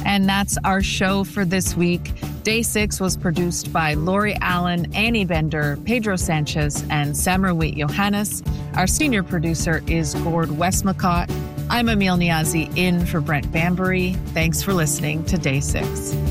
And that's our show for this week. Day 6 was produced by Lori Allen, Annie Bender, Pedro Sanchez, and Samarwit Johannes. Our senior producer is Gord Westmacott. I'm Emil Niazi in for Brent Bambury. Thanks for listening to Day 6.